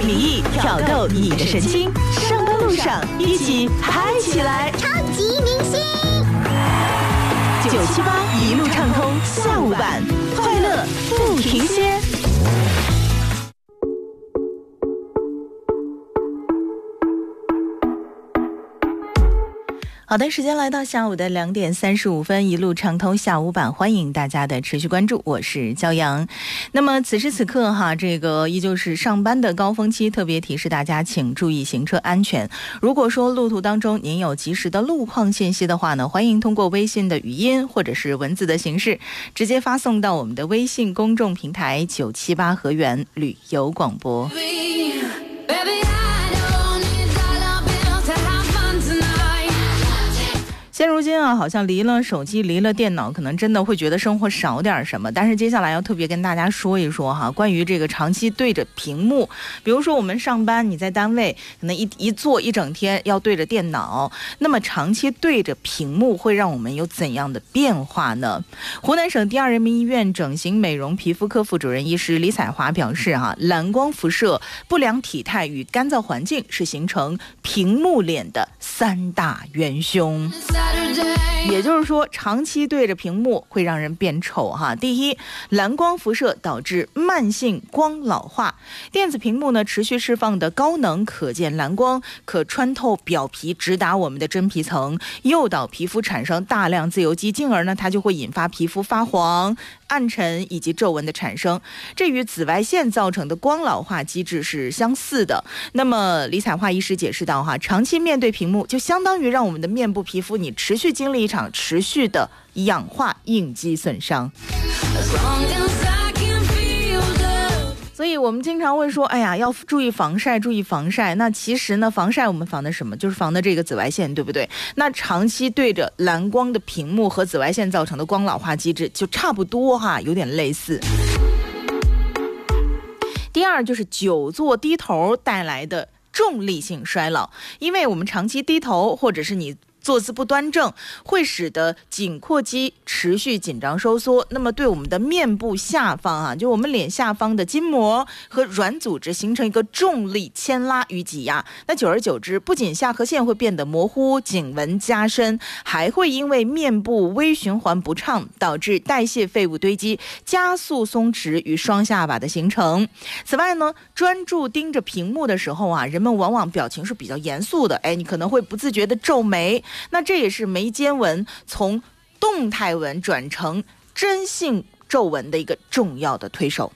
名义挑逗你的神经，上班路上一起嗨起来！ 超级明星 978一路畅通下午版，快乐不停歇。好的，时间来到下午的2点35分，一路畅通下午版，欢迎大家的持续关注，我是骄阳。那么此时此刻哈，这个依旧是上班的高峰期，特别提示大家请注意行车安全。如果说路途当中您有及时的路况信息的话呢，欢迎通过微信的语音或者是文字的形式直接发送到我们的微信公众平台978河源旅游广播。现如今啊，好像离了手机离了电脑，可能真的会觉得生活少点什么。但是接下来要特别跟大家说一说哈，关于这个长期对着屏幕，比如说我们上班，你在单位可能一坐一整天要对着电脑，那么长期对着屏幕会让我们有怎样的变化呢？湖南省第2人民医院整形美容皮肤科副主任医师李彩华表示哈，蓝光辐射、不良体态与干燥环境是形成屏幕脸的3大元凶。也就是说，长期对着屏幕会让人变丑哈。第一，蓝光辐射导致慢性光老化。电子屏幕呢，持续释放的高能可见蓝光可穿透表皮，直达我们的真皮层，诱导皮肤产生大量自由基，进而呢，它就会引发皮肤发黄、暗沉以及皱纹的产生，这与紫外线造成的光老化机制是相似的。那么李彩华医师解释到哈，长期面对屏幕就相当于让我们的面部皮肤你持续经历一场持续的氧化应激损伤。所以我们经常会说，哎呀，要注意防晒，注意防晒。那其实呢，防晒我们防的什么？就是防的这个紫外线，对不对？那长期对着蓝光的屏幕和紫外线造成的光老化机制就差不多哈，有点类似。第二就是久坐低头带来的重力性衰老，因为我们长期低头，或者是你坐姿不端正，会使得颈阔肌持续紧张收缩，那么对我们的面部下方啊，就我们脸下方的筋膜和软组织形成一个重力牵拉与挤压，那久而久之，不仅下颌线会变得模糊，颈纹加深，还会因为面部微循环不畅，导致代谢废物堆积，加速松弛与双下巴的形成。此外呢，专注盯着屏幕的时候啊，人们往往表情是比较严肃的，你可能会不自觉的皱眉，那这也是眉间纹从动态纹转成真性皱纹的一个重要的推手。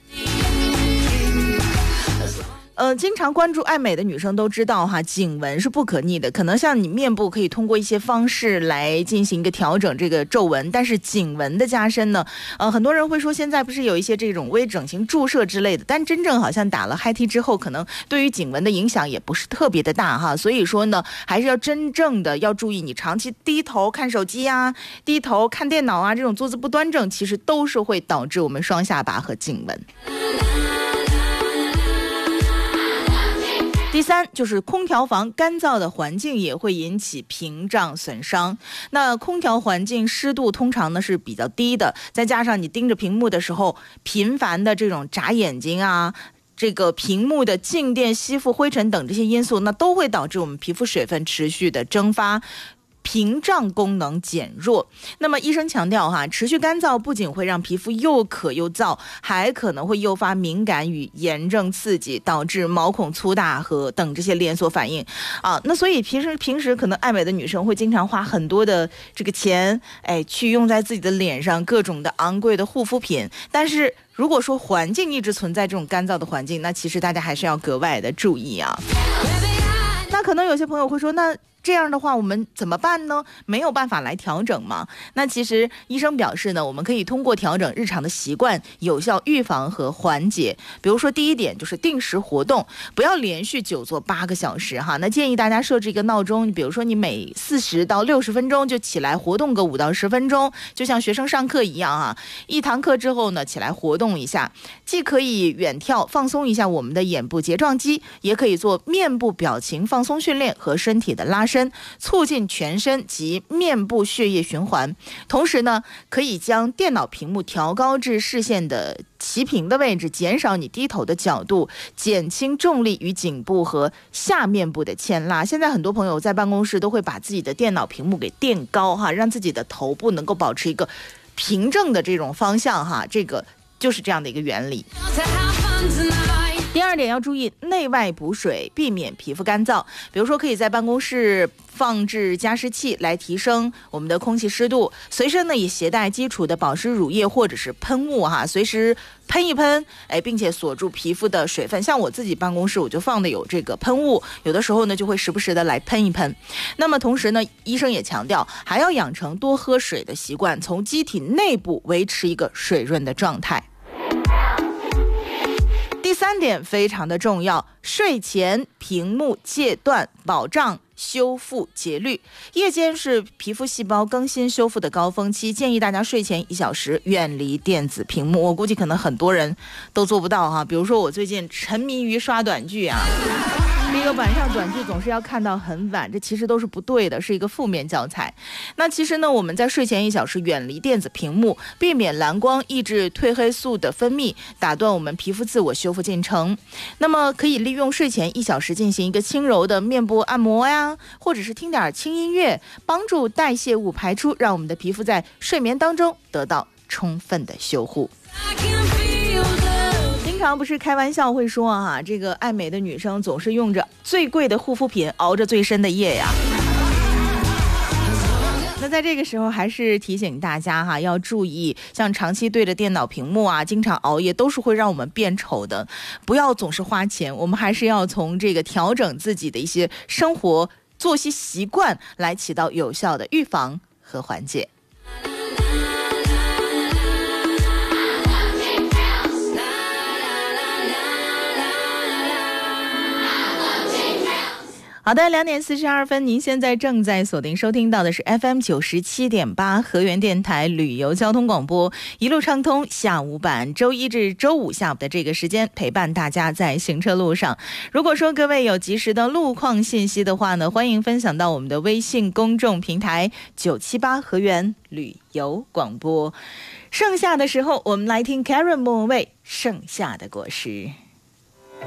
经常关注爱美的女生都知道哈，颈纹是不可逆的。可能像你面部可以通过一些方式来进行一个调整这个皱纹，但是颈纹的加深呢，很多人会说现在不是有一些这种微整形注射之类的，但真正好像打了嗨 T 之后，可能对于颈纹的影响也不是特别的大哈。所以说呢，还是要真正的要注意，你长期低头看手机啊，低头看电脑啊，这种坐姿不端正，其实都是会导致我们双下巴和颈纹。第三就是空调房干燥的环境也会引起屏障损伤。那空调环境湿度通常呢是比较低的，再加上你盯着屏幕的时候频繁的这种眨眼睛啊，这个屏幕的静电、吸附灰尘等这些因素，那都会导致我们皮肤水分持续的蒸发，屏障功能减弱。那么医生强调哈，持续干燥不仅会让皮肤又渴又燥，还可能会诱发敏感与炎症刺激，导致毛孔粗大和等这些连锁反应啊。那所以平时可能爱美的女生会经常花很多的这个钱，去用在自己的脸上各种的昂贵的护肤品，但是如果说环境一直存在这种干燥的环境，那其实大家还是要格外的注意啊。那可能有些朋友会说，那这样的话我们怎么办呢？没有办法来调整吗？那其实医生表示呢，我们可以通过调整日常的习惯，有效预防和缓解。比如说第一点就是定时活动，不要连续久坐8个小时哈。那建议大家设置一个闹钟，比如说你每40到60分钟就起来活动个5到10分钟，就像学生上课一样啊。一堂课之后呢，起来活动一下，既可以远眺放松一下我们的眼部睫状肌，也可以做面部表情放松训练和身体的拉伸。 伸，促进全身及面部血液循环。同时呢，可以将电脑屏幕调高至视线的齐平的位置，减少你低头的角度，减轻重力与颈部和下面部的牵拉。现在很多朋友在办公室都会把自己的电脑屏幕给垫高哈，让自己的头部能够保持一个平正的这种方向哈，这个就是这样的一个原理。第二点要注意内外补水，避免皮肤干燥。比如说可以在办公室放置加湿器来提升我们的空气湿度，随身呢也携带基础的保湿乳液或者是喷雾哈，随时喷一喷，并且锁住皮肤的水分。像我自己办公室我就放的有这个喷雾，有的时候呢就会时不时的来喷一喷。那么同时呢，医生也强调还要养成多喝水的习惯，从机体内部维持一个水润的状态。第三点非常的重要，睡前屏幕戒断，保障修复节律。夜间是皮肤细胞更新修复的高峰期，建议大家睡前1小时远离电子屏幕。我估计可能很多人都做不到哈，比如说我最近沉迷于刷短剧啊，这个晚上短剧总是要看到很晚，这其实都是不对的，是一个负面教材。那其实呢，我们在睡前1小时远离电子屏幕，避免蓝光抑制褪黑素的分泌，打断我们皮肤自我修复进程。那么可以利用睡前1小时进行一个轻柔的面部按摩呀，或者是听点轻音乐，帮助代谢物排出，让我们的皮肤在睡眠当中得到充分的修护。经常不是开玩笑会说啊，这个爱美的女生总是用着最贵的护肤品熬着最深的夜呀。那在这个时候还是提醒大家哈，要注意，像长期对着电脑屏幕啊，经常熬夜都是会让我们变丑的。不要总是花钱，我们还是要从这个调整自己的一些生活作息习惯来起到有效的预防和缓解。好的，2点42分，您现在正在锁定收听到的是 FM 97.8河源电台旅游交通广播，一路畅通下午版，周一至周五下午的这个时间陪伴大家在行车路上。如果说各位有及时的路况信息的话呢，欢迎分享到我们的微信公众平台978河源旅游广播。盛夏的时候，我们来听 Karen 莫文蔚《盛夏的果实》。